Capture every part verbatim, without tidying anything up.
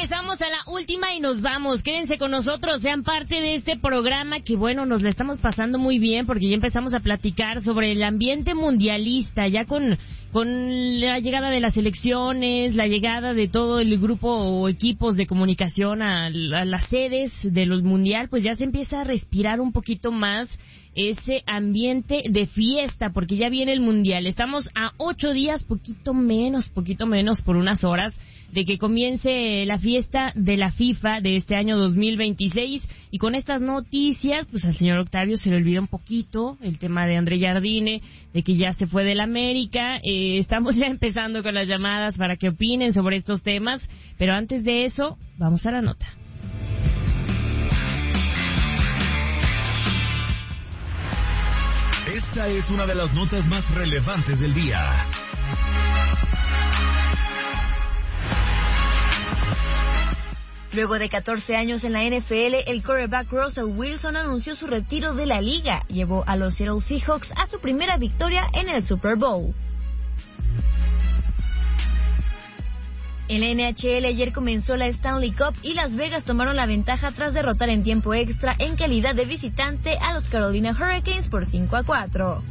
Regresamos a la última y nos vamos. Quédense con nosotros, sean parte de este programa que, bueno, nos la estamos pasando muy bien porque ya empezamos a platicar sobre el ambiente mundialista, ya con, con la llegada de las elecciones, la llegada de todo el grupo o equipos de comunicación a, a las sedes de los mundial, pues ya se empieza a respirar un poquito más ese ambiente de fiesta, porque ya viene el mundial. Estamos a ocho días, poquito menos, poquito menos por unas horas, de que comience la fiesta de la FIFA de este año dos mil veintiséis, y con estas noticias, pues al señor Octavio se le olvida un poquito el tema de André Jardine, de que ya se fue del América. Eh, estamos ya empezando con las llamadas para que opinen sobre estos temas, pero antes de eso, vamos a la nota. Esta es una de las notas más relevantes del día. Luego de catorce años en la N F L, el quarterback Russell Wilson anunció su retiro de la liga. Llevó a los Seattle Seahawks a su primera victoria en el Super Bowl. En la N H L ayer comenzó la Stanley Cup y Las Vegas tomaron la ventaja tras derrotar en tiempo extra en calidad de visitante a los Carolina Hurricanes por cinco a cuatro.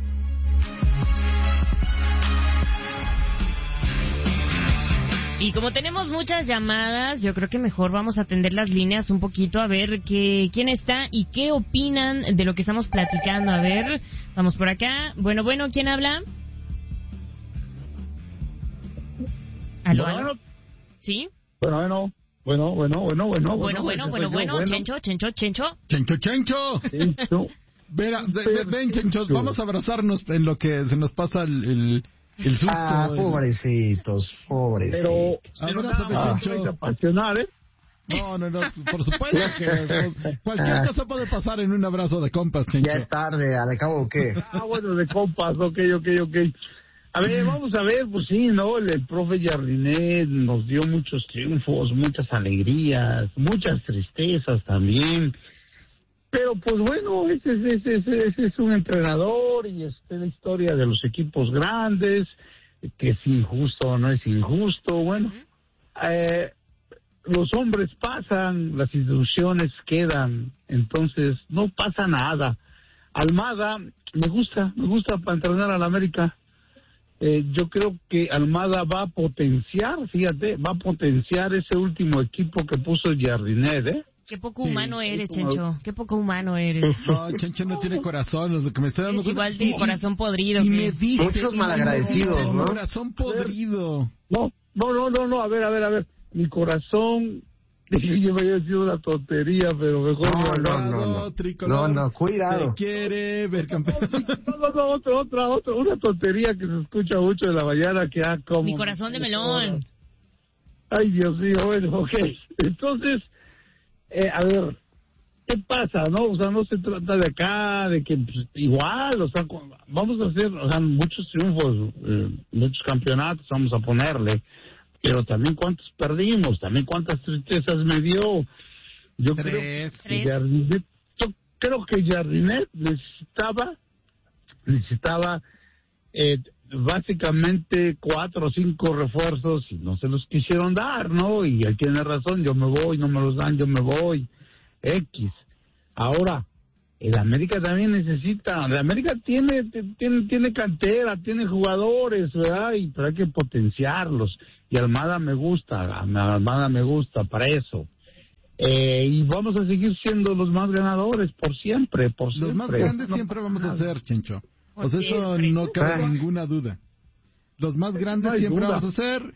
Y como tenemos muchas llamadas, yo creo que mejor vamos a atender las líneas un poquito a ver qué, quién está y qué opinan de lo que estamos platicando. A ver, vamos por acá. Bueno, bueno, ¿quién habla? ¿Aló, aló? ¿Sí? Bueno, bueno, bueno, bueno, bueno, bueno. Bueno, bueno, bueno, bueno, Chencho, Chencho, Chencho. Chencho, Chencho. Chencho. Vera, ven, ven, Chencho, vamos a abrazarnos en lo que se nos pasa el, el, el susto. Ah, pobrecitos, pobrecitos. Pero, pero abrázame, ah, Chencho. Apasionar, ¿eh? No, no, no, por supuesto que cualquier cosa puede pasar en un abrazo de compas, Chencho. Ya es tarde, ¿al cabo o qué? Ah, bueno, de compas, ok, ok, ok. A ver, vamos a ver, pues sí, ¿no? El, el profe Jardinet nos dio muchos triunfos, muchas alegrías, muchas tristezas también. Pero pues bueno, ese, ese, ese, ese es un entrenador y es la historia de los equipos grandes, que es injusto o no es injusto. Bueno, eh, los hombres pasan, las instituciones quedan, entonces no pasa nada. Almada, me gusta, me gusta para entrenar a la América. Eh, yo creo que Almada va a potenciar, fíjate, va a potenciar ese último equipo que puso Jardinet, ¿eh? Qué poco sí, humano eres, Chencho. Qué poco humano eres. No, Chencho no tiene corazón. Lo que me está dando es igual de corazón podrido. Y que... me dice, muchos malagradecidos, ¿no? Corazón podrido. No, no, no, no, no. A ver, a ver, a ver. Mi corazón. Yo me había sido una tontería, pero mejor no, no, no, no, tricolor, no, no, cuidado. Te quiere ver campeón. No, no, no, otra, otra, otra, una tontería que se escucha mucho de la mañana que ha como. Mi corazón de melón. Ay, Dios mío, bueno, ok. Entonces, eh, a ver, ¿qué pasa, no? O sea, no se trata de acá, de que pues, igual, o sea, vamos a hacer, o sea, muchos triunfos, eh, muchos campeonatos, vamos a ponerle. Pero también cuántos perdimos, también cuántas tristezas me dio. Yo Tres. creo que Jardinet, yo creo que Jardinet necesitaba, necesitaba eh, básicamente cuatro o cinco refuerzos y no se los quisieron dar, ¿no? Y él tiene razón, yo me voy, no me los dan, yo me voy. X. Ahora, el América también necesita, el América tiene tiene tiene cantera, tiene jugadores, ¿verdad? Y pero hay que potenciarlos. Y Almada me gusta, Almada me gusta para eso. Eh, y vamos a seguir siendo los más ganadores por siempre, por siempre. Los más grandes no, siempre vamos a ser, Chencho. O sea, eso no cabe ninguna duda. Los más grandes no siempre duda. Vamos a ser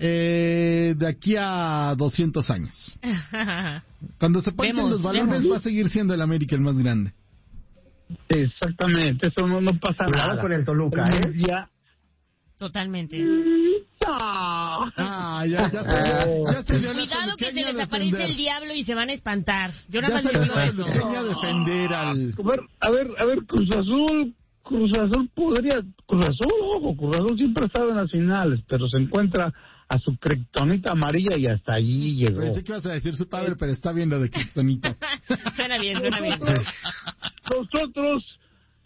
eh, de aquí a doscientos años. Cuando se ponchen vemos, los balones vemos. Va a seguir siendo el América el más grande. Exactamente, eso no, no pasa Cuidado nada. con el Toluca, ¿eh? Ya. Totalmente. Ah, ya, ya se, ya se dio Cuidado que se les aparece el diablo y se van a espantar. Yo ya nada más les digo eso. A defender al... A ver, a ver, a ver, Cruz Azul, Cruz Azul podría, Cruz Azul, ojo, Cruz Azul siempre ha estado en las finales, pero se encuentra a su kriptonita amarilla y hasta allí llegó. Pensé que ibas a decir su padre, pero está bien lo de kriptonita. Suena bien, suena bien. Nosotros,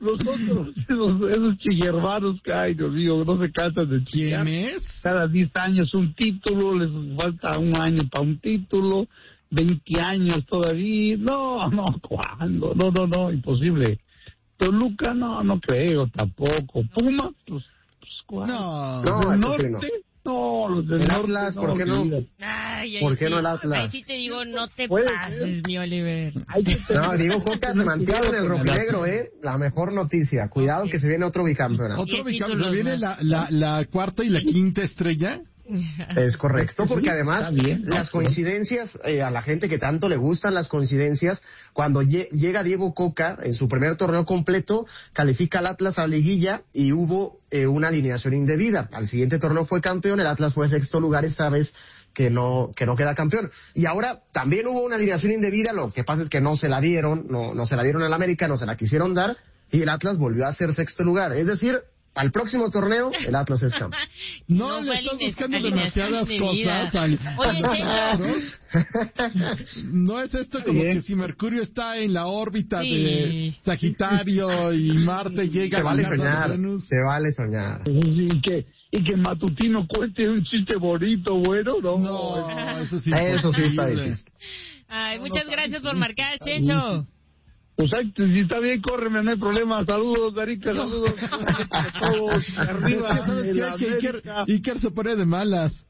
los otros, esos, esos chillermanos que hay, Dios mío, no se cansan de chillar. ¿Quién es? Cada diez años un título, les falta un año para un título, veinte años todavía. No, no, ¿cuándo? No, no, no, imposible. Toluca, no, no creo tampoco. Puma, pues, pues ¿cuándo? No, No, eso sí, Norte, no, los del El norte, Atlas, ¿por qué no? olvídate. Ay, ahí ¿Por qué sí, no el Atlas? Ahí sí te digo, no te Puede pases, ser. mi Oliver. Hay que tener- No, Diego Coca se mantiene en el rojinegro, ¿eh? La mejor noticia. Cuidado que se viene otro bicampeonato. Otro ¿Qué bicampeón, títulos viene más? la, la, la cuarta y la quinta estrella. Es correcto, porque además Está bien, las ¿no? coincidencias, eh, a la gente que tanto le gustan las coincidencias, cuando lle- llega Diego Coca en su primer torneo completo, califica al Atlas a liguilla y hubo eh, una alineación indebida. Al siguiente torneo fue campeón, el Atlas fue sexto lugar esta vez que no que no queda campeón. Y ahora también hubo una alineación indebida, lo que pasa es que no se la dieron, no, no se la dieron al América, no se la quisieron dar y el Atlas volvió a ser sexto lugar. Es decir, al próximo torneo el Atlas es campeón. No, No le fue estás aline- buscando alineación demasiadas indebida. cosas al, Oye, a los Checho. cuadros. No es esto como Bien. que si Mercurio está en la órbita Sí. de Sagitario y Marte llega Se a la vale casa de soñar, Venus. se vale soñar. Y que, y que Matutino cuente un chiste bonito, bueno, no. No, eso sí. Eso sí está imposible. difícil. Ay, muchas gracias por marcar, Checho. Pues ahí, si está bien, córreme, no hay problema. Saludos, Darica, saludos a todos. Arriba, Es que, ¿sabes el qué? Que Iker, América. Iker se pone de malas.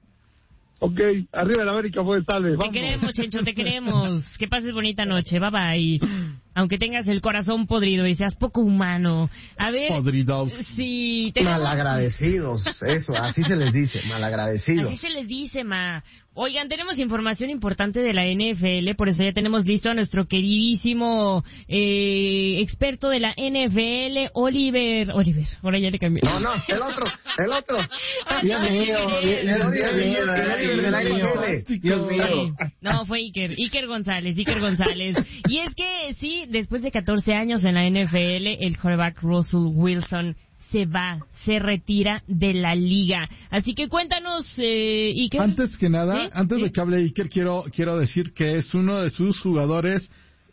Ok, arriba el América fue, sale, Te vamos. queremos, Chencho, te queremos. Que pases bonita noche. Bye bye. Aunque tengas el corazón podrido y seas poco humano. A ver. Podridos. Sí, tenemos... Malagradecidos, eso, así se les dice, malagradecidos. Así se les dice, ma. Oigan, tenemos información importante de la N F L, por eso ya tenemos listo a nuestro queridísimo eh, experto de la N F L, Oliver. Oliver, ahora ya le cambié. No, no, el otro, el otro. Dios mío, Dios mío, Dios mío, Fantástico. Dios mío. No, fue Iker, Iker González, Iker González. Y es que sí, después de catorce años en la N F L, el quarterback Russell Wilson se va, se retira de la liga. Así que cuéntanos, eh, Iker. Antes que nada, ¿Sí? antes ¿Sí? de que hable Iker, quiero, quiero decir que es uno de sus jugadores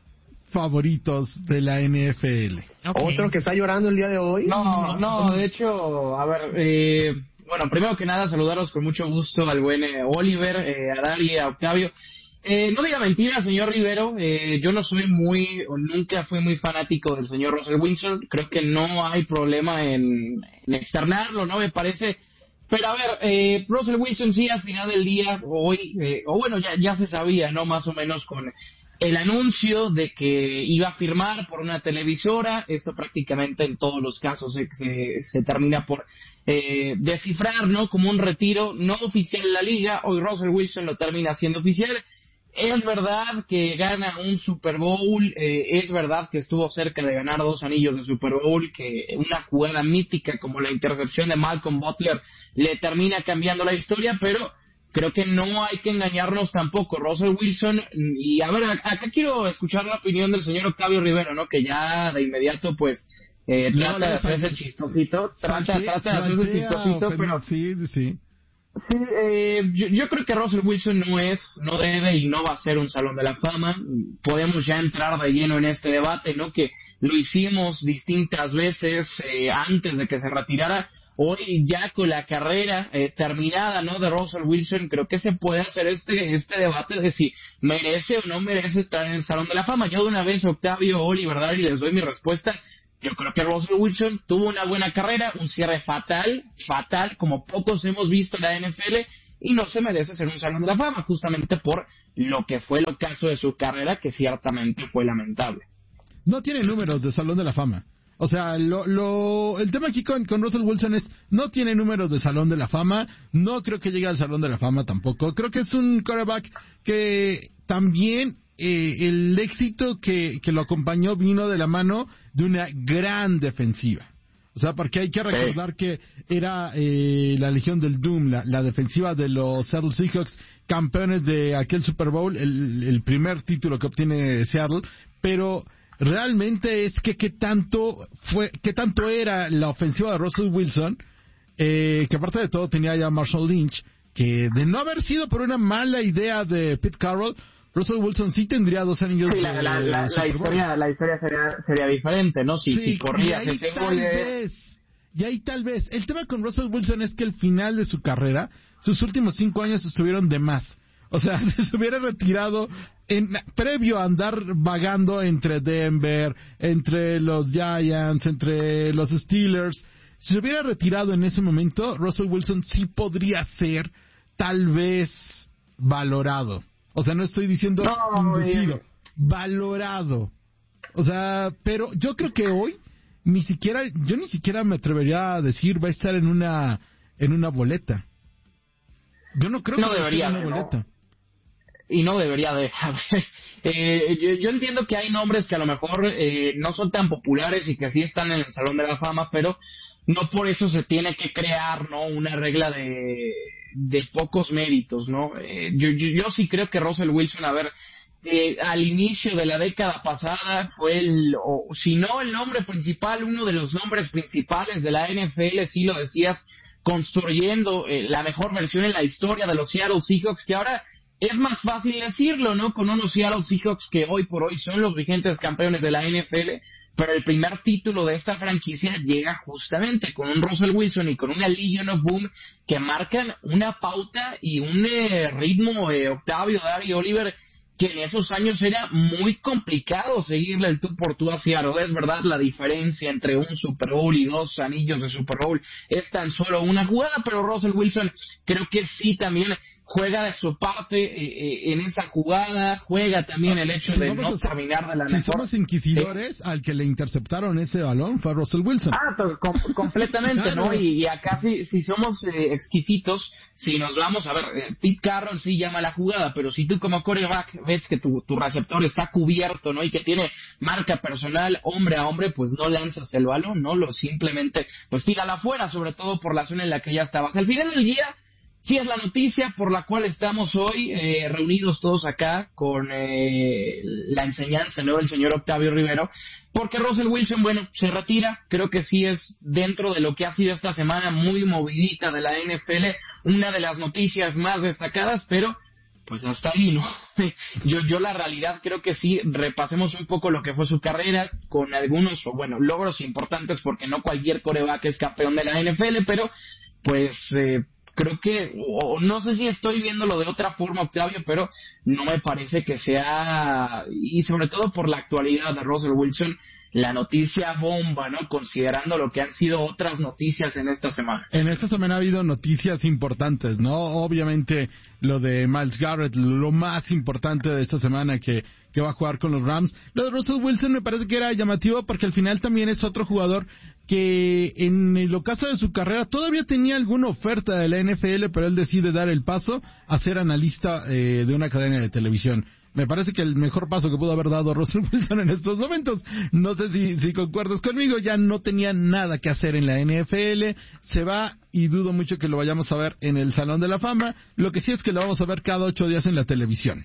favoritos de la N F L. Ok. Otro que está llorando el día de hoy. No, no, de hecho, a ver, eh, bueno, primero que nada, saludaros con mucho gusto al buen eh, Oliver, eh, a Dari, a Octavio. Eh, no diga mentira, señor Rivero, eh, yo no soy muy, o nunca fui muy fanático del señor Russell Wilson, creo que no hay problema en, en externarlo, ¿no? Me parece, pero a ver, eh, Russell Wilson sí, al final del día, hoy, eh, o bueno, ya, ya se sabía, ¿no? Más o menos con el anuncio de que iba a firmar por una televisora, esto prácticamente en todos los casos se, se, se termina por eh, descifrar, ¿no? Como un retiro no oficial en la liga, hoy Russell Wilson lo termina siendo oficial. Es verdad que gana un Super Bowl, eh, es verdad que estuvo cerca de ganar dos anillos de Super Bowl, que una jugada mítica como la intercepción de Malcolm Butler le termina cambiando la historia, pero creo que no hay que engañarnos tampoco. Russell Wilson, y a ver, acá quiero escuchar la opinión del señor Octavio Rivero, ¿no? Que ya de inmediato, pues, eh, No, trata no, de hacerse fal- el chistosito, trata, Faltea- trata de hacerse el faltea chistosito, ofen- pero... Sí, sí, sí. Sí, eh, yo, yo creo que Russell Wilson no es, no debe y no va a ser un Salón de la Fama. Podemos ya entrar de lleno en este debate, ¿no? Que lo hicimos distintas veces eh, antes de que se retirara. Hoy ya con la carrera eh, terminada, ¿no? De Russell Wilson, creo que se puede hacer este este debate de si merece o no merece estar en el Salón de la Fama. Yo de una vez, Octavio, Oliver, Dari, les doy mi respuesta. Yo creo que Russell Wilson tuvo una buena carrera, un cierre fatal, fatal, como pocos hemos visto en la N F L, y no se merece ser un Salón de la Fama, justamente por lo que fue el caso de su carrera, que ciertamente fue lamentable. No tiene números de Salón de la Fama. O sea, lo, lo, el tema aquí con, con Russell Wilson es, no tiene números de Salón de la Fama, no creo que llegue al Salón de la Fama tampoco. Creo que es un quarterback que también eh, el éxito que, que lo acompañó vino de la mano de una gran defensiva. O sea, porque hay que recordar que era eh, la Legión del Doom, la, la defensiva de los Seattle Seahawks, campeones de aquel Super Bowl, el, el primer título que obtiene Seattle, pero realmente es que qué tanto fue, qué tanto era la ofensiva de Russell Wilson, eh, que aparte de todo tenía ya Marshall Lynch, que de no haber sido por una mala idea de Pete Carroll, Russell Wilson sí tendría dos anillos sí, de la, la, la, Super la historia Bowl. la historia sería, sería diferente, ¿no? Si, sí, si corrías y ahí ese tal gol de... vez, y ahí tal vez. El tema con Russell Wilson es que el final de su carrera, sus últimos cinco años estuvieron de más. O sea, si se hubiera retirado en, previo a andar vagando entre Denver, entre los Giants, entre los Steelers, si se hubiera retirado en ese momento, Russell Wilson sí podría ser tal vez valorado. O sea, no estoy diciendo no, inducido, eh. valorado. O sea, pero yo creo que hoy ni siquiera, yo ni siquiera me atrevería a decir va a estar en una en una boleta. Yo no creo no que debería esté en una de, boleta. ¿no? Y no debería de. A ver, eh, yo, yo entiendo que hay nombres que a lo mejor eh, no son tan populares y que sí están en el Salón de la Fama, pero no por eso se tiene que crear, ¿no?, una regla de, de pocos méritos, ¿no? Eh, yo, yo, yo sí creo que Russell Wilson, a ver, eh, al inicio de la década pasada fue el, o si no el nombre principal, uno de los nombres principales de la N F L, sí lo decías, construyendo eh, la mejor versión en la historia de los Seattle Seahawks, que ahora es más fácil decirlo, ¿no?, con unos Seattle Seahawks que hoy por hoy son los vigentes campeones de la N F L, pero el primer título de esta franquicia llega justamente con un Russell Wilson y con una Legion of Boom que marcan una pauta y un eh, ritmo, eh, Octavio, Dari, Oliver, que en esos años era muy complicado seguirle el tú por tú a Seattle. Es verdad, la diferencia entre un Super Bowl y dos anillos de Super Bowl es tan solo una jugada, pero Russell Wilson creo que sí también juega de su parte eh, eh, en esa jugada, juega también el hecho si de vamos no a ser, terminar de la si mejor. somos inquisidores, eh, al que le interceptaron ese balón fue Russell Wilson. Ah, pero com completamente, claro. ¿No? Y, y acá si, si somos eh, exquisitos, si nos vamos a ver, eh, Pete Carroll sí llama la jugada, pero si tú como quarterback ves que tu, tu receptor está cubierto, ¿no?, y que tiene marca personal hombre a hombre, pues no lanzas el balón, ¿no? Lo simplemente, pues tírala afuera, sobre todo por la zona en la que ya estabas. Al final del día, sí es la noticia por la cual estamos hoy eh, reunidos todos acá con eh, la enseñanza, ¿no?, del señor Octavio Rivero, porque Russell Wilson, bueno, se retira. Creo que sí es, dentro de lo que ha sido esta semana muy movidita de la N F L, una de las noticias más destacadas, pero pues hasta ahí, ¿no? Yo, yo la realidad creo que sí, repasemos un poco lo que fue su carrera, con algunos, o bueno, logros importantes, porque no cualquier quarterback es campeón de la N F L, pero pues eh, creo que, o no sé si estoy viéndolo de otra forma, Octavio, pero no me parece que sea, y sobre todo por la actualidad de Russell Wilson, la noticia bomba, ¿no?, considerando lo que han sido otras noticias en esta semana. En esta semana ha habido noticias importantes, ¿no? Obviamente lo de Myles Garrett, lo más importante de esta semana, que, que va a jugar con los Rams. Lo de Russell Wilson me parece que era llamativo porque al final también es otro jugador que en el ocaso de su carrera todavía tenía alguna oferta de la N F L, pero él decide dar el paso a ser analista eh, de una cadena de televisión. Me parece que el mejor paso que pudo haber dado Russell Wilson en estos momentos. No sé si, si concuerdas conmigo, ya no tenía nada que hacer en la N F L, se va y dudo mucho que lo vayamos a ver en el Salón de la Fama. Lo que sí es que lo vamos a ver cada ocho días en la televisión.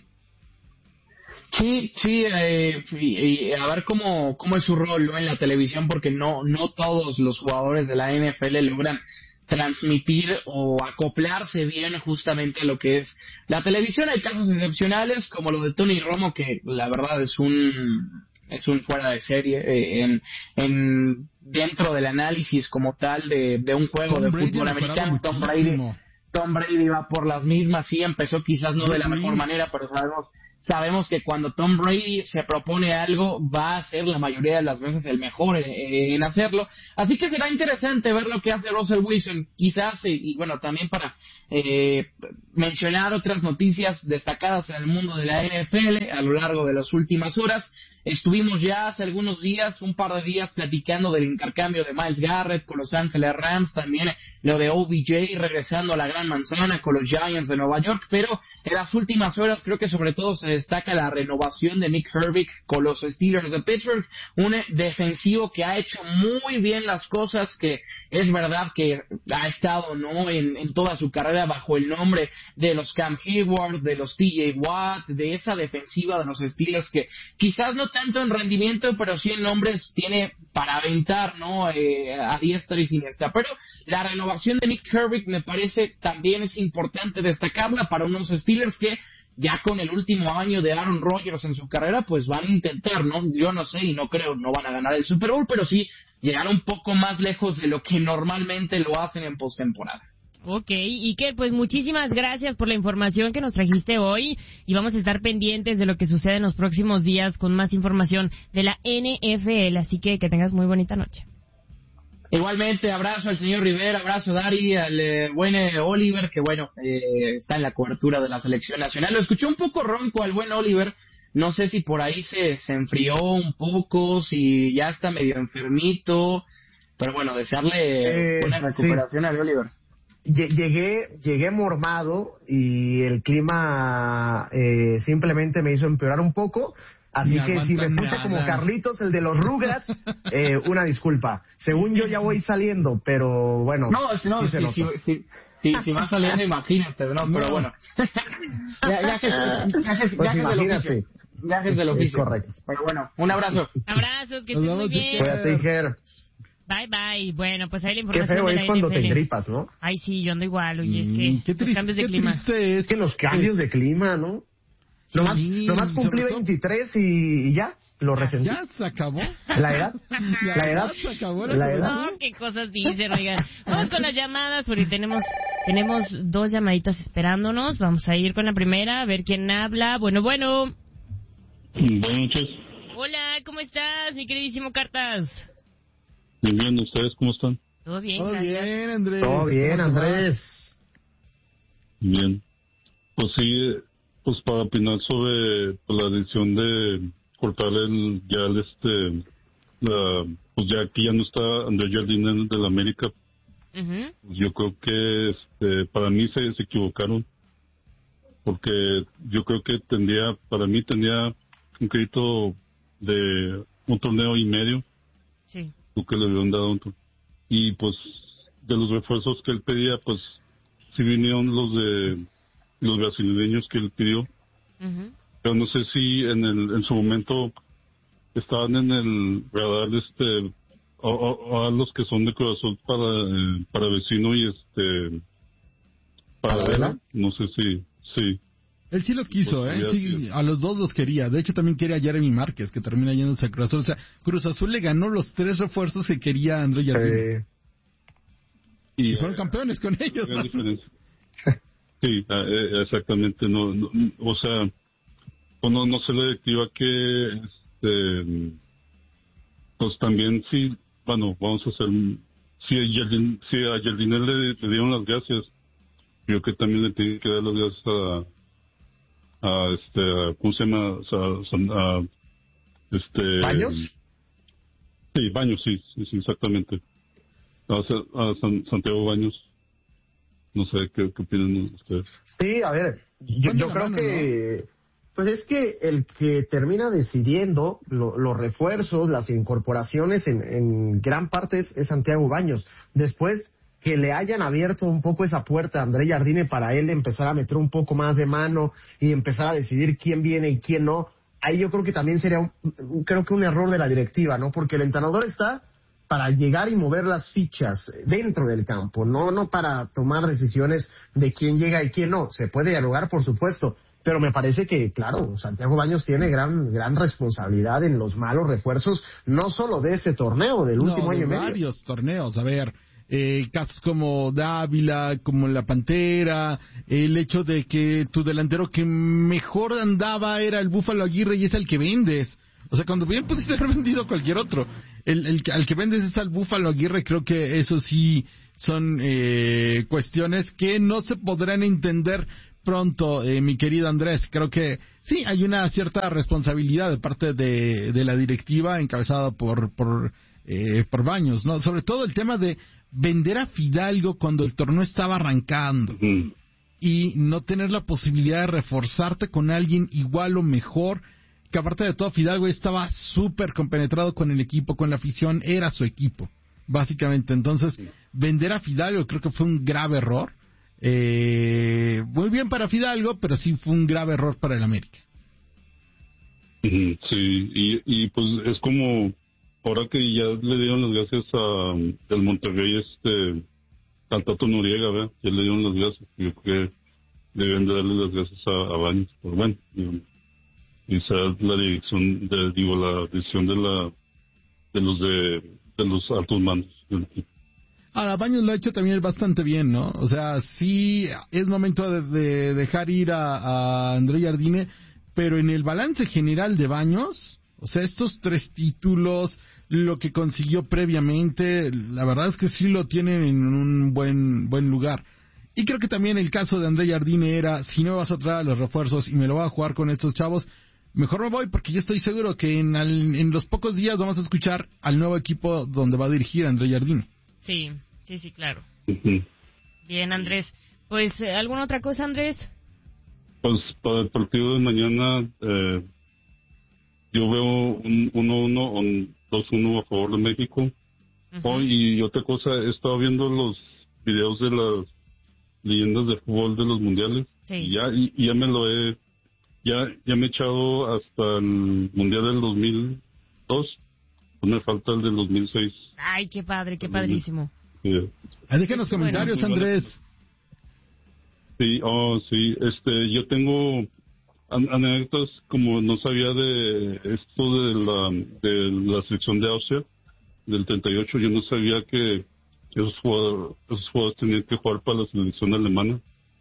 Sí, sí, eh, y, y a ver cómo, cómo es su rol, ¿no?, en la televisión, porque no, no todos los jugadores de la N F L logran transmitir o acoplarse bien justamente a lo que es la televisión. Hay casos excepcionales como lo de Tony Romo, que la verdad es un es un fuera de serie eh, en, en dentro del análisis como tal de, de un juego Tom de Brady fútbol americano. Tom Brady, Tom Brady va por las mismas, sí, empezó quizás no de la mejor manera, pero sabemos Sabemos que cuando Tom Brady se propone algo, va a ser la mayoría de las veces el mejor en, en hacerlo. Así que será interesante ver lo que hace Russell Wilson, quizás, y, y bueno, también para eh, mencionar otras noticias destacadas en el mundo de la N F L a lo largo de las últimas horas. Estuvimos ya hace algunos días, un par de días, platicando del intercambio de Myles Garrett con Los Ángeles Rams, también lo de O B J regresando a la Gran Manzana con los Giants de Nueva York, pero en las últimas horas creo que sobre todo se destaca la renovación de Nick Herbig con los Steelers de Pittsburgh, un defensivo que ha hecho muy bien las cosas, que es verdad que ha estado no en, en toda su carrera bajo el nombre de los Cam Hayward, de los T J Watt, de esa defensiva de los Steelers que quizás no tanto en rendimiento, pero sí en nombres tiene para aventar, ¿no? Eh, a diestra y siniestra. Pero la renovación de Nick Herbig me parece también es importante destacarla para unos Steelers que ya con el último año de Aaron Rodgers en su carrera, pues van a intentar, ¿no? Yo no sé y no creo, no van a ganar el Super Bowl, pero sí llegar un poco más lejos de lo que normalmente lo hacen en postemporada. Ok, Iker, pues muchísimas gracias por la información que nos trajiste hoy y vamos a estar pendientes de lo que sucede en los próximos días con más información de la N F L, así que que tengas muy bonita noche. Igualmente, abrazo al señor Rivera, abrazo Dari, al eh, buen eh, Oliver, que bueno, eh, está en la cobertura de la selección nacional. Lo escuché un poco ronco al buen Oliver, no sé si por ahí se, se enfrió un poco, si ya está medio enfermito, pero bueno, desearle eh, una recuperación sí. al Oliver. Llegué, llegué mormado y el clima eh, simplemente me hizo empeorar un poco, así no que si me escucha nada. Como Carlitos, el de los Rugrats, eh, una disculpa. Según yo ya voy saliendo, pero bueno. No, no, sí si, si, si, si, si va saliendo, imagínate, no, no. Pero bueno. ya, ya que, ya que, pues ya imagínate. Viajes del oficio. Es correcto. Pero bueno, un abrazo. Abrazos, que estés muy bien. Cuídate, Iker. Bye, bye. Bueno, pues ahí la información. Qué feo de la es cuando N F L. te gripas, ¿no? Ay, sí, yo ando igual, oye, es que mm, qué triste, los cambios de qué clima. Triste es que los cambios de clima, ¿no? Nomás, sí, nomás cumplí veintitrés y, y ya, lo resentí. ¿Ya se acabó? ¿La edad? ¿La, ¿La edad? se acabó? ¿La, ¿La edad? No, qué cosas dicen, oigan. Vamos con las llamadas, porque tenemos, tenemos dos llamaditas esperándonos. Vamos a ir con la primera, a ver quién habla. Bueno, bueno. Buenas noches. Hola, ¿cómo estás, mi queridísimo Cartas? Muy bien, ¿ustedes cómo están? Todo bien, Todo gracias. bien, Andrés. Todo bien, Andrés. Bien. Pues sí, pues para opinar sobre pues, la decisión de cortar el, ya el, este, la, pues ya aquí ya no está Andrés Jardine de la América. Uh-huh. Pues yo creo que este, para mí se, se equivocaron. Porque yo creo que tendría, para mí tendría un crédito de un torneo y medio. Sí. Que le habían dado un torneo. Y pues de los refuerzos que él pedía, pues sí vinieron los de los brasileños que él pidió. Uh-huh. Pero no sé si en el en su momento estaban en el radar de este a, a, a los que son de corazón para eh, para vecino y este para Vela, no sé si sí. Él sí los quiso, pues, ¿eh? Sí, a los dos los quería. De hecho, también quería a Jeremy Márquez, que termina yéndose a Cruz Azul. O sea, Cruz Azul le ganó los tres refuerzos que quería Andrés Jardine. Eh, y, y fueron eh, campeones con ellos. ¿No? Sí, eh, exactamente. No, no, o sea, pues no, no sé la directiva que, este, pues también sí, bueno, vamos a hacer, si a Jardine, si a Jardine le, le dieron las gracias, yo que también le tienen que dar las gracias a a este a, ¿cómo se llama? A, a, a este ¿Baños? Sí, Baños, sí, sí, sí exactamente. A, a San, Santiago Baños. No sé qué, qué opinan ustedes. Sí, a ver, yo, yo creo mano, que ¿no? Pues es que el que termina decidiendo lo, los refuerzos, las incorporaciones en, en gran parte es, es Santiago Baños. Después que le hayan abierto un poco esa puerta a Andrés Jardine para él empezar a meter un poco más de mano y empezar a decidir quién viene y quién no, ahí yo creo que también sería un, creo que un error de la directiva, ¿no? Porque el entrenador está para llegar y mover las fichas dentro del campo, no no para tomar decisiones de quién llega y quién no. Se puede dialogar, por supuesto, pero me parece que, claro, Santiago Baños tiene gran gran responsabilidad en los malos refuerzos, no solo de este torneo, del último no, año y medio. Varios torneos, a ver... Eh, casos como Dávila, como la Pantera, el hecho de que tu delantero que mejor andaba era el Búfalo Aguirre y es el que vendes. O sea, cuando bien pudiste haber vendido a cualquier otro, el, el al que vendes es al Búfalo Aguirre. Creo que eso sí son eh, cuestiones que no se podrán entender pronto, eh, mi querido Andrés. Creo que sí hay una cierta responsabilidad de parte de, de la directiva encabezada por por eh, por Baños, ¿no? Sobre todo el tema de vender a Fidalgo cuando el torneo estaba arrancando mm. y no tener la posibilidad de reforzarte con alguien igual o mejor, que aparte de todo Fidalgo estaba súper compenetrado con el equipo, con la afición, era su equipo, básicamente. Entonces, vender a Fidalgo creo que fue un grave error. Eh, muy bien para Fidalgo, pero sí fue un grave error para el América. Sí, y, y pues es como... Ahora que ya le dieron las gracias a el Monterrey, este, al Tato Noriega, ¿verdad? Ya le dieron las gracias. Yo creo que deben de darle las gracias a, a Baños por, bueno, quizás la dirección, de, digo, la decisión de la de los de, de los altos mandos del equipo. Ahora, Baños lo ha hecho también bastante bien, ¿no? O sea, sí es momento de, de dejar ir a, a André Jardine, pero en el balance general de Baños, o sea, estos tres títulos, lo que consiguió previamente, la verdad es que sí lo tienen en un buen buen lugar. Y creo que también el caso de André Jardine era, si no me vas a traer a los refuerzos y me lo voy a jugar con estos chavos, mejor me voy, porque yo estoy seguro que en, al, en los pocos días vamos a escuchar al nuevo equipo donde va a dirigir André Jardine. Sí, sí, sí, claro. Uh-huh. Bien, Andrés. Pues, ¿alguna otra cosa, Andrés? Pues para el partido de mañana, eh, yo veo un uno uno o un dos uno a favor de México. Uh-huh. Oh, y otra cosa, he estado viendo los videos de las leyendas de fútbol de los mundiales. Sí. Y ya, y, y ya me lo he, ya, ya me he echado hasta el mundial del dos mil dos. Pues me falta el del dos mil seis. Ay, qué padre, qué padrísimo. Sí. Ah, déjanos comentarios, Bueno, Andrés. Sí, oh, sí, este, yo tengo an- anécdotas, como no sabía de esto de la, de la selección de Austria, del treinta y ocho, yo no sabía que esos jugadores, esos jugadores tenían que jugar para la selección alemana.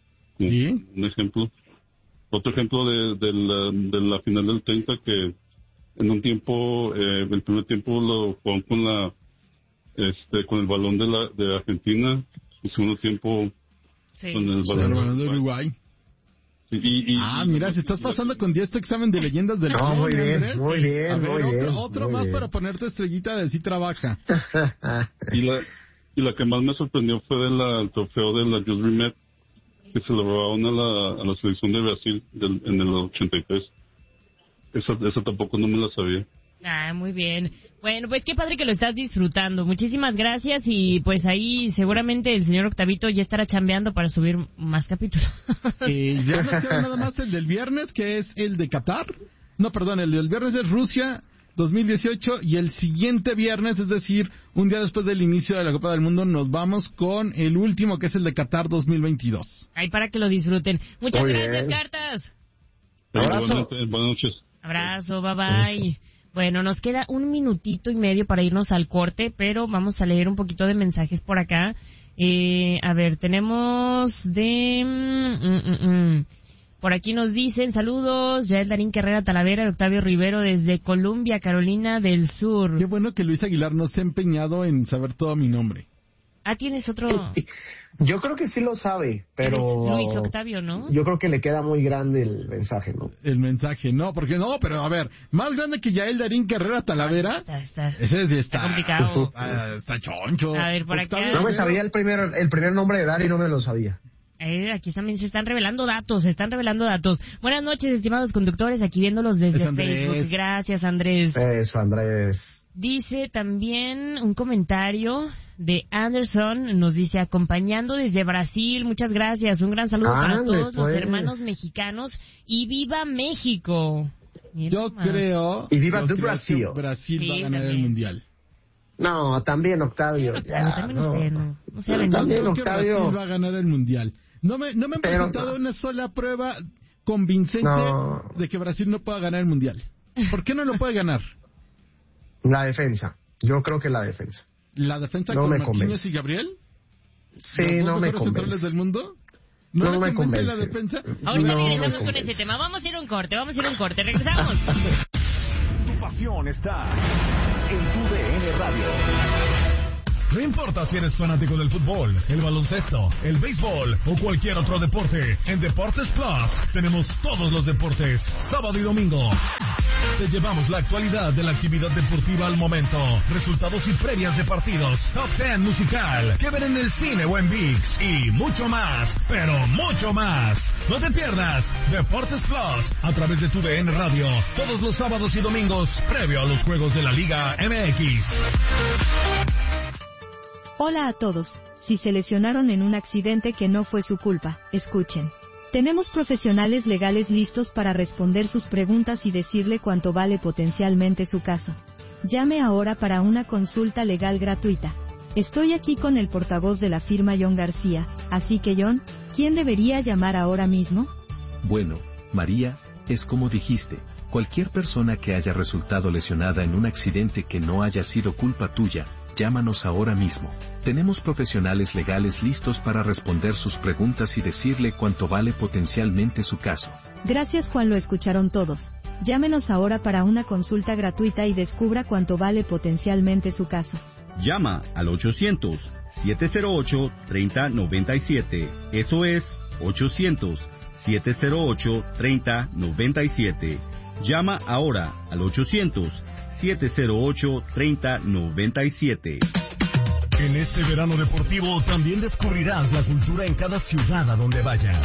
Sí. Un ejemplo. Otro ejemplo de, de, la, de la final del treinta, que en un tiempo, eh, el primer tiempo lo jugaron con la, este, con el balón de la, de Argentina, el segundo tiempo Sí. con el Sí, balón el balón de Uruguay. Sí, y, y, Ah, mira, si estás pasando con diez tu examen de leyendas del No, fútbol, muy bien, Andrés. muy bien, A ver, muy otro, bien, otro muy más bien. para poner tu estrellita de sí trabaja. y la y la que más me sorprendió fue de la, el trofeo de la Just Rimet, que se lo robaron a la, a la selección de Brasil del, en el ochenta y tres. Esa, esa tampoco no me la sabía. Ah, muy bien. Bueno, pues qué padre que lo estás disfrutando. Muchísimas gracias y pues ahí seguramente el señor Octavito ya estará chambeando para subir más capítulos. Eh, ya nos queda nada más el del viernes, que es el de Qatar. No, perdón, el del viernes es Rusia dos mil dieciocho y el siguiente viernes, es decir, un día después del inicio de la Copa del Mundo, nos vamos con el último, que es el de Qatar dos mil veintidós. Ahí para que lo disfruten. Muchas Muy gracias, bien. Cartas. Abrazo. Igualmente, buenas noches. Abrazo, bye bye. Bueno, nos queda un minutito y medio para irnos al corte, pero vamos a leer un poquito de mensajes por acá. Eh, a ver, tenemos de... Mm, mm, mm. Por aquí nos dicen, saludos, Yael Darín Carrera Talavera y Octavio Rivero desde Columbia, Carolina del Sur. Qué bueno que Luis Aguilar no se ha empeñado en saber todo mi nombre. Ah, tienes otro... Yo creo que sí lo sabe, pero... Eres Luis Octavio, ¿no? Yo creo que le queda muy grande el mensaje, ¿no? El mensaje, no, porque no, pero a ver, más grande que Yael Darín Carrera Talavera, Está, está, ese sí está, está complicado. Ah, está choncho. A ver, por acá. Octavio No me Rivero. sabía el primer, el primer nombre de Dari, no me lo sabía. Eh, aquí también se están revelando datos, se están revelando datos. Buenas noches, estimados conductores, aquí viéndolos desde Es Andrés. Facebook. Gracias, Andrés. Eso, Andrés. Dice también un comentario de Anderson, nos dice, acompañando desde Brasil, muchas gracias, un gran saludo para Ande, todos los pues. hermanos mexicanos y ¡viva México! Mira Yo nomás. creo, Y viva yo tu creo Brasil. que Brasil Sí, va a ganar también. el Mundial. No, también Octavio. Sí, ya, también no. usted, no, no sea También bendito. Creo que Octavio. Brasil va a ganar el Mundial. No me, no me han Pero- presentado una sola prueba convincente No. de que Brasil no pueda ganar el Mundial. ¿Por qué no lo puede ganar? La defensa. Yo creo que la defensa. ¿La defensa No con me Marquinhos convence. y Gabriel? Sí, ¿Los dos no me mejores centrales convence. del mundo? ¿No, No le me convence la convence. defensa? Ahorita No me regresamos con convence. ese tema. Vamos a ir a un corte, vamos a ir a un corte. Regresamos. Tu pasión está en tu D N Radio. No importa si eres fanático del fútbol, el baloncesto, el béisbol o cualquier otro deporte, en Deportes Plus tenemos todos los deportes, sábado y domingo. Te llevamos la actualidad de la actividad deportiva al momento, resultados y previas de partidos, top diez musical, que ver en el cine o en ViX y mucho más, pero mucho más. No te pierdas Deportes Plus a través de tu D N Radio, todos los sábados y domingos, previo a los juegos de la Liga M X. Hola a todos. Si se lesionaron en un accidente que no fue su culpa, escuchen. Tenemos profesionales legales listos para responder sus preguntas y decirle cuánto vale potencialmente su caso. Llame ahora para una consulta legal gratuita. Estoy aquí con el portavoz de la firma John García, así que John, ¿Quién debería llamar ahora mismo? Bueno, María, es como dijiste, cualquier persona que haya resultado lesionada en un accidente que no haya sido culpa tuya, llámanos ahora mismo. Tenemos profesionales legales listos para responder sus preguntas y decirle cuánto vale potencialmente su caso. Gracias, Juan, lo escucharon todos. Llámenos ahora para una consulta gratuita y descubra cuánto vale potencialmente su caso. Llama al ochocientos, siete cero ocho, tres cero nueve siete. Eso es ochocientos, siete cero ocho, tres cero nueve siete. Llama ahora al ochocientos, siete cero ocho, tres cero nueve siete. En este verano deportivo también descubrirás la cultura en cada ciudad a donde vayas.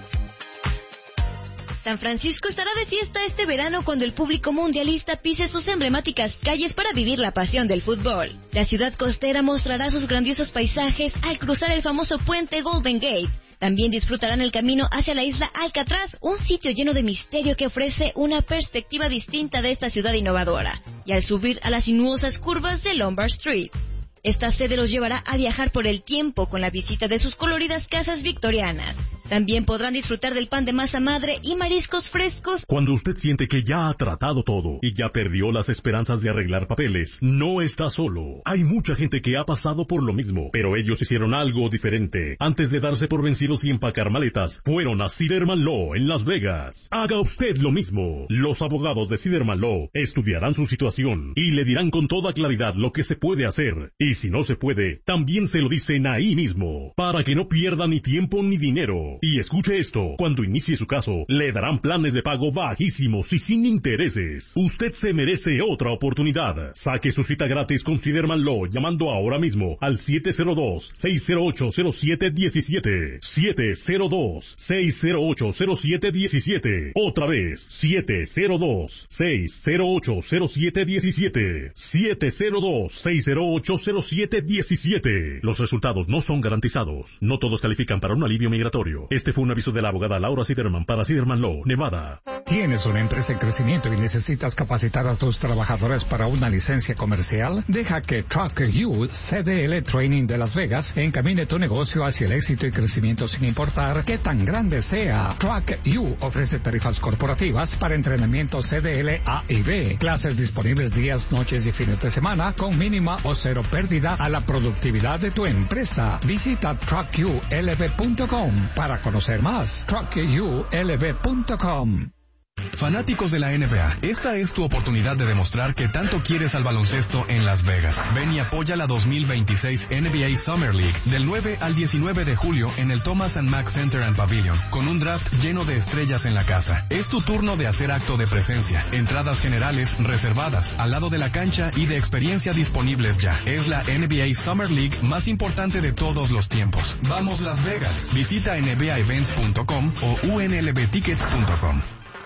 San Francisco estará de fiesta este verano cuando el público mundialista pise sus emblemáticas calles para vivir la pasión del fútbol. La ciudad costera mostrará sus grandiosos paisajes al cruzar el famoso puente Golden Gate. También disfrutarán el camino hacia la isla Alcatraz, un sitio lleno de misterio que ofrece una perspectiva distinta de esta ciudad innovadora, y al subir a las sinuosas curvas de Lombard Street. Esta sede los llevará a viajar por el tiempo con la visita de sus coloridas casas victorianas. También podrán disfrutar del pan de masa madre y mariscos frescos. Cuando usted siente que ya ha tratado todo y ya perdió las esperanzas de arreglar papeles, no está solo. Hay mucha gente que ha pasado por lo mismo, pero ellos hicieron algo diferente. Antes de darse por vencidos y empacar maletas, fueron a Siderman Law en Las Vegas. Haga usted lo mismo. Los abogados de Siderman Law estudiarán su situación y le dirán con toda claridad lo que se puede hacer. Y si no se puede, también se lo dicen ahí mismo, para que no pierda ni tiempo ni dinero. Y escuche esto, cuando inicie su caso, le darán planes de pago bajísimos y sin intereses. Usted se merece otra oportunidad. Saque su cita gratis con Siderman Law llamando ahora mismo al siete cero dos, seis cero ocho, cero siete uno siete. siete cero dos, seis cero ocho, cero siete uno siete. Otra vez, siete cero dos, seis cero ocho, cero siete uno siete. siete cero dos, seis cero ocho, cero siete uno siete. Los resultados no son garantizados. No todos califican para un alivio migratorio. Este fue un aviso de la abogada Laura Siderman para Siderman Law, Nevada. ¿Tienes una empresa en crecimiento y necesitas capacitar a tus trabajadores para una licencia comercial? Deja que Truck You C D L Training de Las Vegas encamine tu negocio hacia el éxito y crecimiento sin importar qué tan grande sea. Truck You ofrece tarifas corporativas para entrenamiento C D L A y B. Clases disponibles días, noches y fines de semana con mínima o cero pérdida a la productividad de tu empresa. Visita truck u l v punto com para conocer más. truck u l v punto com. Fanáticos de la N B A, esta es tu oportunidad de demostrar que tanto quieres al baloncesto en Las Vegas. Ven y apoya la dos mil veintiséis N B A Summer League del nueve al diecinueve de julio en el Thomas and Mack Center and Pavilion, con un draft lleno de estrellas en la casa. Es tu turno de hacer acto de presencia. Entradas generales reservadas al lado de la cancha y de experiencia disponibles ya. Es la N B A Summer League más importante de todos los tiempos. Vamos Las Vegas. Visita n b a events punto com o u n l b tickets punto com.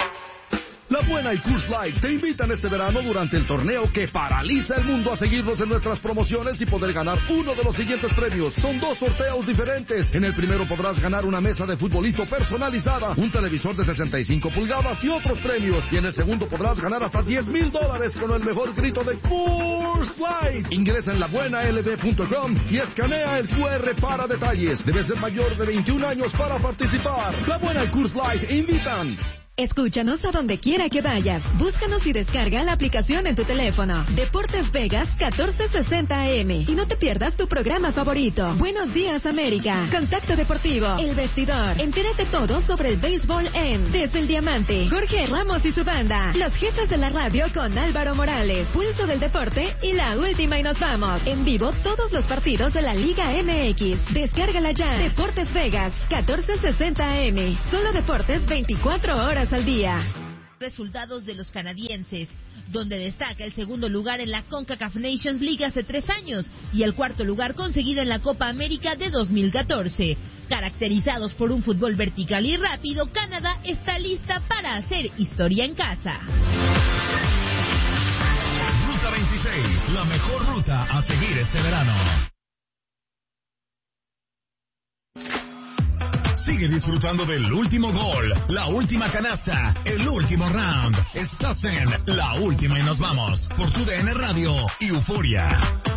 La Buena y Coors Light te invitan este verano durante el torneo que paraliza el mundo a seguirnos en nuestras promociones y poder ganar uno de los siguientes premios. Son dos sorteos diferentes. En el primero podrás ganar una mesa de futbolito personalizada, un televisor de sesenta y cinco pulgadas y otros premios. Y en el segundo podrás ganar hasta diez mil dólares con el mejor grito de Coors Light. Ingresa en la buena l b punto com y escanea el Q R para detalles. Debes ser mayor de veintiún años para participar. La Buena y Coors Light invitan. Escúchanos a donde quiera que vayas. Búscanos y descarga la aplicación en tu teléfono. Deportes Vegas catorce sesenta A M. Y no te pierdas tu programa favorito. Buenos días, América. Contacto Deportivo. El Vestidor. Entérate todo sobre el béisbol en Desde el Diamante. Jorge Ramos y su banda. Los jefes de la radio con Álvaro Morales. Pulso del Deporte y La Última y Nos Vamos. En vivo todos los partidos de la Liga M X. Descárgala ya. Deportes Vegas catorce sesenta A M. Solo deportes veinticuatro horas al día. Resultados de los canadienses, donde destaca el segundo lugar en la CONCACAF Nations League hace tres años y el cuarto lugar conseguido en la Copa América de dos mil catorce. Caracterizados por un fútbol vertical y rápido, Canadá está lista para hacer historia en casa. Ruta veintiséis, la mejor ruta a seguir este verano. Sigue disfrutando del último gol, la última canasta, el último round. Estás en La Última y Nos Vamos por tu D N Radio y Euforia.